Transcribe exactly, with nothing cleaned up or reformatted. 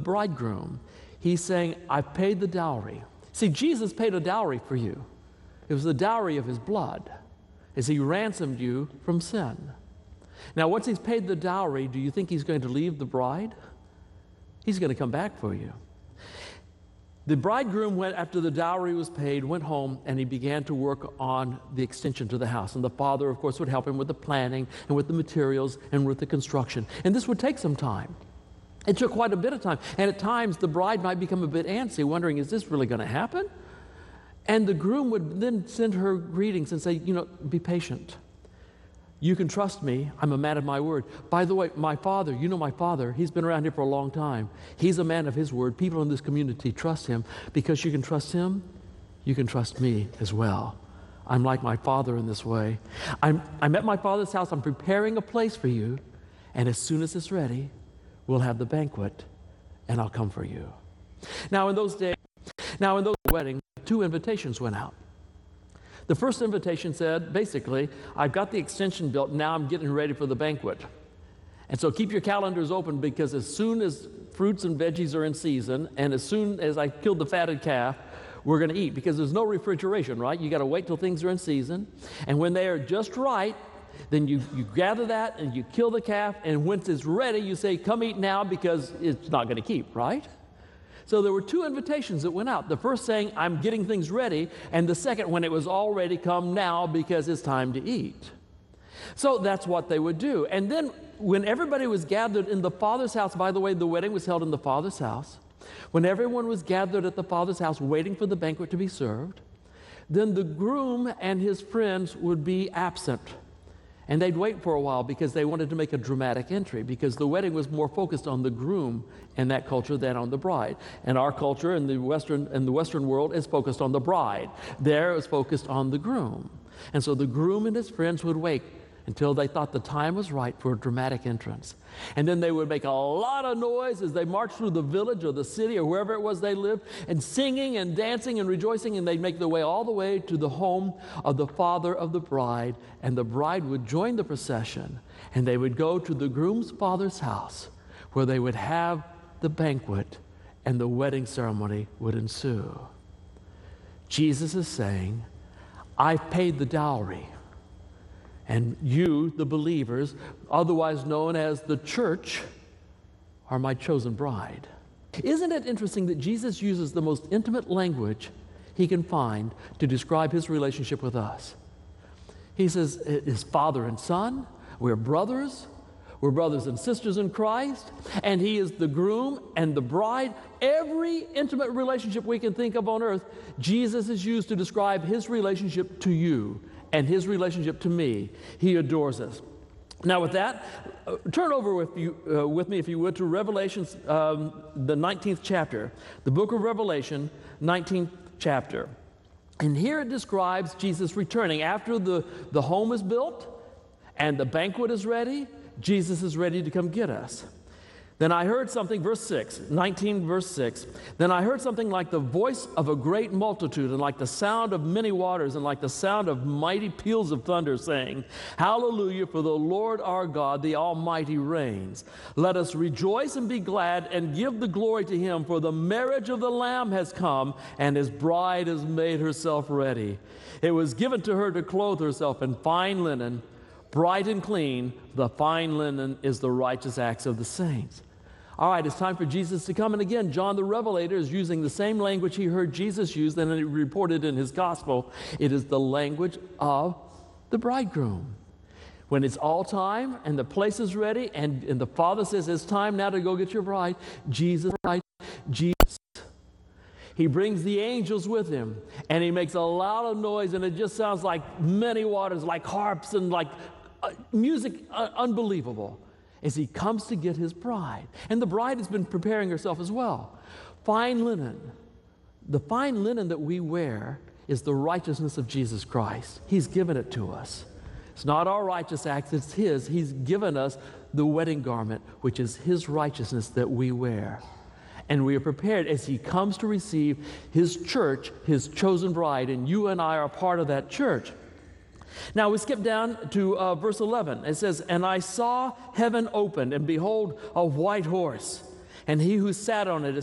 bridegroom, he's saying, I've paid the dowry. See, Jesus paid a dowry for you. It was the dowry of his blood as he ransomed you from sin. Now, once he's paid the dowry, do you think he's going to leave the bride? He's going to come back for you. The bridegroom went, after the dowry was paid, went home, and he began to work on the extension to the house. And the father, of course, would help him with the planning and with the materials and with the construction. And this would take some time. It took quite a bit of time. And at times, the bride might become a bit antsy, wondering, is this really going to happen? And the groom would then send her greetings and say, you know, be patient. You can trust me. I'm a man of my word. By the way, my father, you know my father, he's been around here for a long time. He's a man of his word. People in this community trust him. Because you can trust him, you can trust me as well. I'm like my father in this way. I'm, I'm at my father's house. I'm preparing a place for you. And as soon as it's ready, we'll have the banquet, and I'll come for you. Now in those days, now in those weddings, two invitations went out. The first invitation said, basically, I've got the extension built, now I'm getting ready for the banquet. And so keep your calendars open, because as soon as fruits and veggies are in season, and as soon as I killed the fatted calf, we're going to eat, because there's no refrigeration, right? You got to wait till things are in season. And when they are just right, then you, you gather that and you kill the calf, and once it's ready, you say, come eat now, because it's not going to keep, right? So there were two invitations that went out. The first saying, I'm getting things ready, and the second, when it was all ready, come now because it's time to eat. So that's what they would do. And then when everybody was gathered in the Father's house, by the way, the wedding was held in the Father's house. When everyone was gathered at the Father's house waiting for the banquet to be served, then the groom and his friends would be absent. And they'd wait for a while because they wanted to make a dramatic entry, because the wedding was more focused on the groom in that culture than on the bride. And our culture in the Western, in the Western world is focused on the bride. There it was focused on the groom. And so the groom and his friends would wait until they thought the time was right for a dramatic entrance. And then they would make a lot of noise as they marched through the village or the city or wherever it was they lived, and singing and dancing and rejoicing, and they'd make their way all the way to the home of the father of the bride, and the bride would join the procession, and they would go to the groom's father's house, where they would have the banquet, and the wedding ceremony would ensue. Jesus is saying, I've paid the dowry. And you, the believers, otherwise known as the church, are my chosen bride. Isn't it interesting that Jesus uses the most intimate language he can find to describe his relationship with us? He says, his father and son, we're brothers, we're brothers and sisters in Christ, and he is the groom and the bride. Every intimate relationship we can think of on earth, Jesus is used to describe his relationship to you and his relationship to me. He adores us. Now with that, uh, turn over with, you, uh, with me, if you would, to Revelation, um, the nineteenth chapter. The book of Revelation, nineteenth chapter. And here it describes Jesus returning. After the, the home is built and the banquet is ready, Jesus is ready to come get us. Then I heard something, verse six, nineteen verse six, then I heard something like the voice of a great multitude, and like the sound of many waters, and like the sound of mighty peals of thunder, saying, Hallelujah, for the Lord our God, the Almighty reigns. Let us rejoice and be glad, and give the glory to him, for the marriage of the Lamb has come, and his bride has made herself ready. It was given to her to clothe herself in fine linen, bright and clean. The fine linen is the righteous acts of the saints. All right, it's time for Jesus to come. And again, John the Revelator is using the same language he heard Jesus use, and he reported in his gospel. It is the language of the bridegroom. When it's all time and the place is ready, and, and the Father says, it's time now to go get your bride, Jesus, right? Jesus. He brings the angels with him, and he makes a lot of noise, and it just sounds like many waters, like harps and like uh, music, uh, unbelievable, as he comes to get his bride. And the bride has been preparing herself as well. Fine linen. The fine linen that we wear is the righteousness of Jesus Christ. He's given it to us. It's not our righteous acts, it's his. He's given us the wedding garment, which is his righteousness that we wear. And we are prepared as he comes to receive his church, his chosen bride, and you and I are part of that church. Now we skip down to uh, verse eleven. It says, And I saw heaven opened, and behold, a white horse. and he who sat on it